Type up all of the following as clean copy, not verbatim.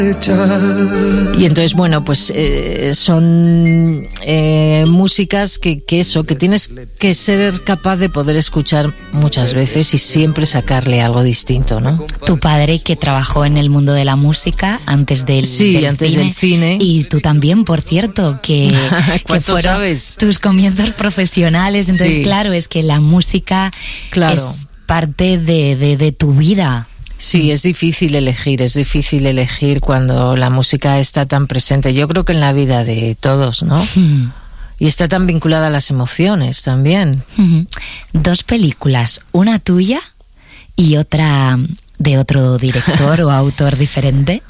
Y entonces, bueno, pues son músicas que tienes que ser capaz de poder escuchar muchas veces y siempre sacarle algo distinto, ¿no? Tu padre, que trabajó en el mundo de la música antes del cine. Y tú también, por cierto, que fueron sabes? Tus comienzos profesionales. Entonces, claro, es que la música es parte de tu vida. Sí, es difícil elegir cuando la música está tan presente. Yo creo que en la vida de todos, ¿no? Y está tan vinculada a las emociones también. 2 películas, una tuya y otra de otro director o autor diferente.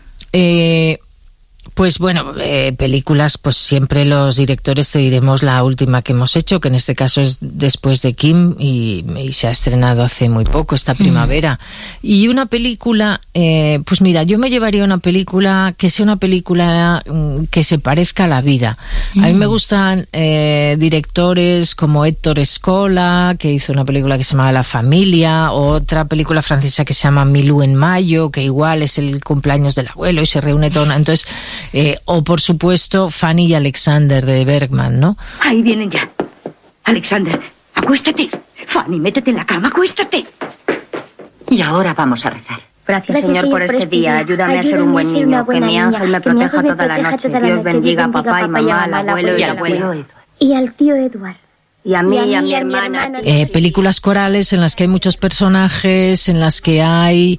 Pues bueno, películas, pues siempre los directores te diremos la última que hemos hecho, que en este caso es Después de Kim, y se ha estrenado hace muy poco, esta primavera. Y una película, pues mira, yo me llevaría una película que sea una película que se parezca a la vida. A mí me gustan directores como Héctor Scola, que hizo una película que se llama La Familia, o otra película francesa que se llama Milú en mayo, que igual es el cumpleaños del abuelo y se reúne todo. Entonces, o por supuesto Fanny y Alexander de Bergman, ¿no? Ahí vienen ya. Alexander, acuéstate. Fanny, métete en la cama, acuéstate. Y ahora vamos a rezar. Gracias, Señor, por este día. Ayúdame a ser un buen niño. Que mi ángel me proteja toda la noche. Dios bendiga a papá y mamá, al abuelo y al abuelo. Y al tío Eduardo. Y a mí y a mi hermana. Películas corales en las que hay muchos personajes, en las que hay,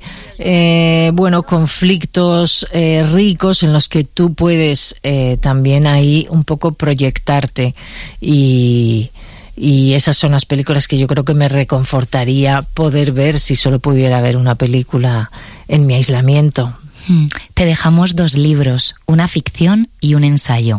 conflictos ricos, en los que tú puedes también ahí un poco proyectarte. Y esas son las películas que yo creo que me reconfortaría poder ver si solo pudiera ver una película en mi aislamiento. Te dejamos 2 libros, una ficción y un ensayo.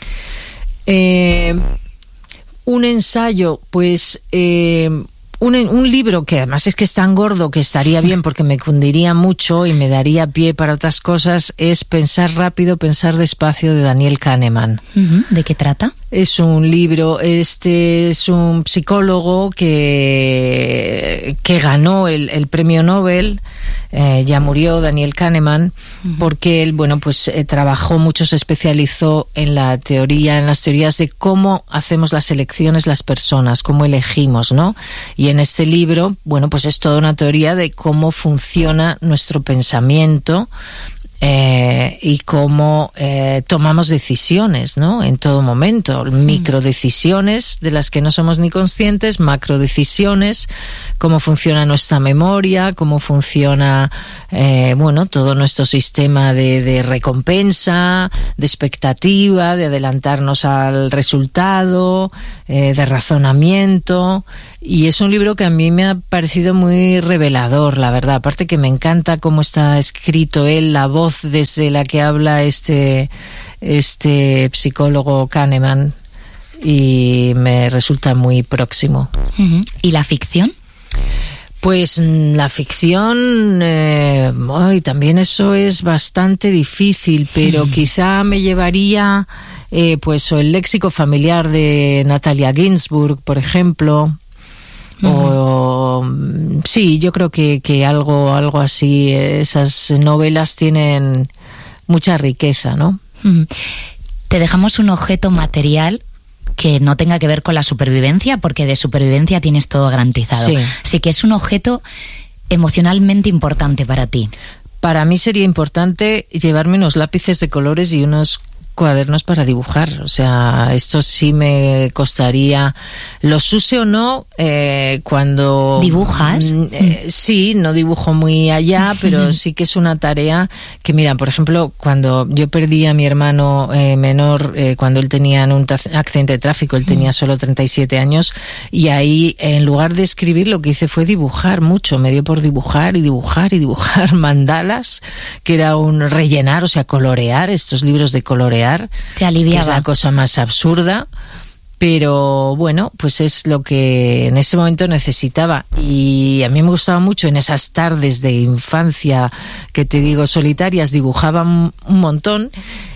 Un ensayo, pues un libro que además es que es tan gordo que estaría bien porque me cundiría mucho y me daría pie para otras cosas, es Pensar rápido, pensar despacio, de Daniel Kahneman. ¿De qué trata? Es un libro, es un psicólogo que ganó el premio Nobel, ya murió Daniel Kahneman, porque él, trabajó mucho, se especializó en las teorías de cómo hacemos las elecciones las personas, cómo elegimos, ¿no? Y en este libro, pues es toda una teoría de cómo funciona nuestro pensamiento, y cómo tomamos decisiones, ¿no? En todo momento, microdecisiones de las que no somos ni conscientes, macrodecisiones, cómo funciona nuestra memoria, cómo funciona todo nuestro sistema de recompensa, de expectativa, de adelantarnos al resultado, de razonamiento. Y es un libro que a mí me ha parecido muy revelador, la verdad. Aparte que me encanta cómo está escrito él, la voz desde la que habla este psicólogo Kahneman, y me resulta muy próximo. ¿Y la ficción? Pues la ficción, también eso es bastante difícil, pero quizá me llevaría o El léxico familiar de Natalia Ginzburg, por ejemplo. Sí, yo creo que algo así. Esas novelas tienen mucha riqueza, ¿no? Te dejamos un objeto material que no tenga que ver con la supervivencia, porque de supervivencia tienes todo garantizado. Sí. Así que es un objeto emocionalmente importante para ti. Para mí sería importante llevarme unos lápices de colores y unos cuadernos para dibujar. O sea, esto sí me costaría, los use o no, cuando... ¿Dibujas? Sí, no dibujo muy allá, pero sí que es una tarea que, mira, por ejemplo, cuando yo perdí a mi hermano menor, cuando él tenía un accidente de tráfico, él tenía solo 37 años, y ahí, en lugar de escribir, lo que hice fue dibujar mucho. Me dio por dibujar y dibujar y dibujar mandalas, que era un rellenar, o sea, colorear, estos libros de colorear. Te aliviaba. Que es la cosa más absurda. pero bueno, pues es lo que en ese momento necesitaba. Y a mí me gustaba mucho en esas tardes de infancia, que te digo, solitarias, dibujaba un montón.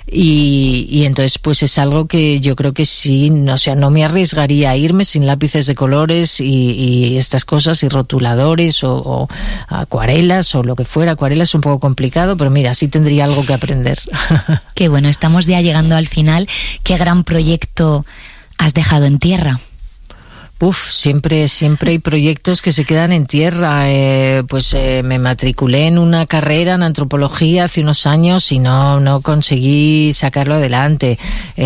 Y entonces pues es algo que yo creo que sí, no me arriesgaría a irme sin lápices de colores y estas cosas, y rotuladores o acuarelas o lo que fuera. Acuarelas es un poco complicado, pero mira, sí tendría algo que aprender. Qué bueno, estamos ya llegando al final. ¿Qué gran proyecto has dejado en tierra? Siempre hay proyectos que se quedan en tierra. Me matriculé en una carrera en antropología hace unos años y no conseguí sacarlo adelante.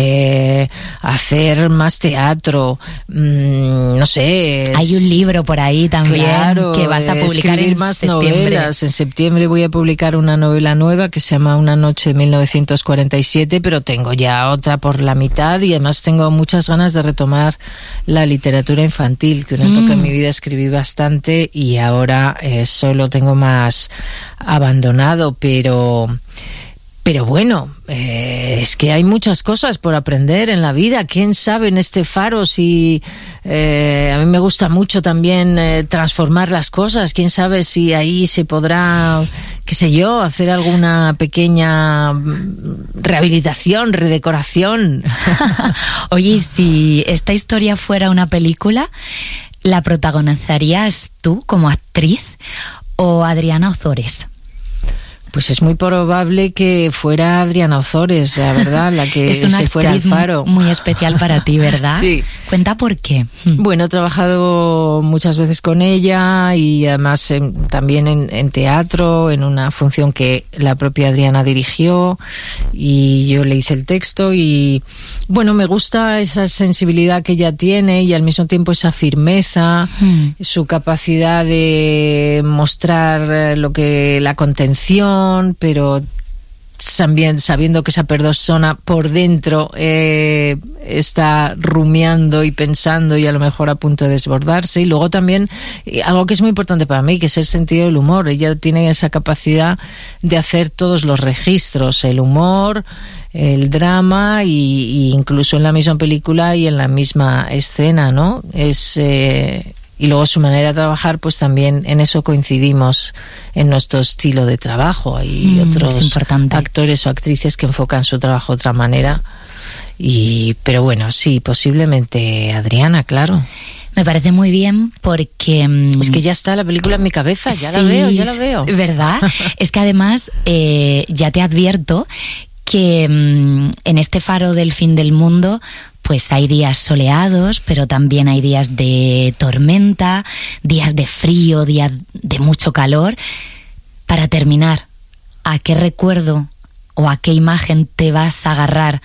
Hacer más teatro, no sé. Hay un libro por ahí también, claro, que vas a publicar en más septiembre. Novelas. En septiembre voy a publicar una novela nueva que se llama Una noche de 1947, pero tengo ya otra por la mitad y además tengo muchas ganas de retomar la literatura infantil, que una época en mi vida escribí bastante y ahora solo tengo más abandonado, pero bueno, es que hay muchas cosas por aprender en la vida. ¿Quién sabe en este faro si a mí me gusta mucho también transformar las cosas? ¿Quién sabe si ahí se podrá, qué sé yo, hacer alguna pequeña rehabilitación, redecoración? Oye, si esta historia fuera una película, ¿la protagonizarías tú como actriz o Adriana Ozores? Pues es muy probable que fuera Adriana Ozores, la verdad, la que es una se fuera al faro. Muy especial para ti, ¿verdad? Sí. Cuenta por qué. Bueno, he trabajado muchas veces con ella y además también en teatro, en una función que la propia Adriana dirigió y yo le hice el texto y bueno, me gusta esa sensibilidad que ella tiene y al mismo tiempo esa firmeza, su capacidad de mostrar la contención, pero también sabiendo que esa persona por dentro está rumiando y pensando y a lo mejor a punto de desbordarse. Y luego también algo que es muy importante para mí, que es el sentido del humor. Ella tiene esa capacidad de hacer todos los registros, el humor, el drama y incluso en la misma película y en la misma escena, ¿no? Y luego su manera de trabajar, pues también en eso coincidimos en nuestro estilo de trabajo. Hay otros actores o actrices que enfocan su trabajo de otra manera. Pero bueno, sí, posiblemente Adriana, claro. Me parece muy bien porque... es que ya está la película en mi cabeza, ya la veo. ¿Verdad? Es que además ya te advierto que en este faro del fin del mundo pues hay días soleados, pero también hay días de tormenta, días de frío, días de mucho calor. Para terminar, ¿a qué recuerdo o a qué imagen te vas a agarrar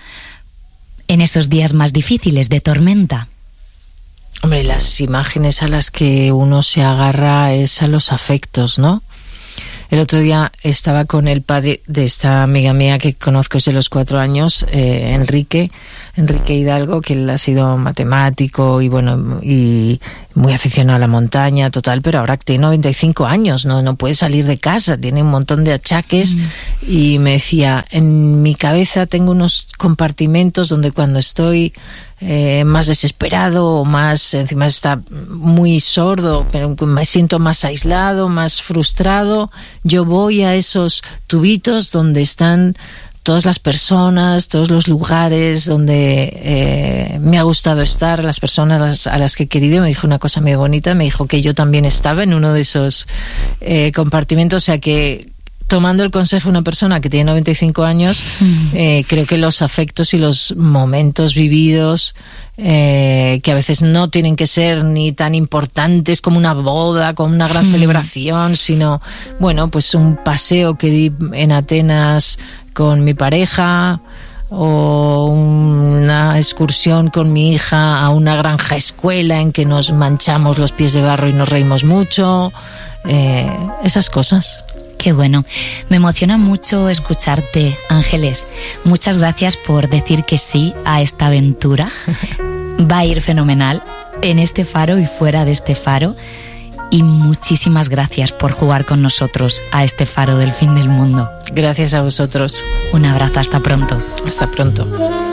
en esos días más difíciles de tormenta? Hombre, las imágenes a las que uno se agarra es a los afectos, ¿no? El otro día estaba con el padre de esta amiga mía que conozco desde los 4 años, Enrique Hidalgo, que él ha sido matemático y bueno, y muy aficionado a la montaña, total, pero ahora tiene 95 años, no puede salir de casa, tiene un montón de achaques y me decía, en mi cabeza tengo unos compartimentos donde cuando estoy más desesperado o más, encima está muy sordo, pero me siento más aislado, más frustrado, yo voy a esos tubitos donde están todas las personas, todos los lugares donde me ha gustado estar, las personas a las que he querido. Me dijo una cosa muy bonita, me dijo que yo también estaba en uno de esos compartimentos, o sea que tomando el consejo de una persona que tiene 95 años, creo que los afectos y los momentos vividos, que a veces no tienen que ser ni tan importantes como una boda, como una gran celebración, sino, bueno, pues un paseo que di en Atenas con mi pareja, o una excursión con mi hija a una granja escuela en que nos manchamos los pies de barro y nos reímos mucho, esas cosas. Qué bueno. Me emociona mucho escucharte, Ángeles. Muchas gracias por decir que sí a esta aventura. Va a ir fenomenal en este faro y fuera de este faro. Y muchísimas gracias por jugar con nosotros a este faro del fin del mundo. Gracias a vosotros. Un abrazo, hasta pronto. Hasta pronto.